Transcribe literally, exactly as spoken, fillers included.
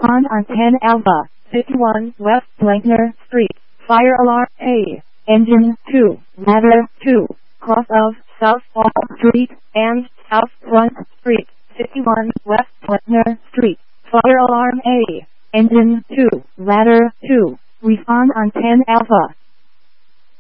Respond on ten Alpha, fifty-one West Blankner Street. Fire alarm A. Engine two, ladder two, cross of South Wall Street and South Front Street, fifty-one West Blankner Street. Fire alarm A. Engine two, ladder two. Respond on ten Alpha.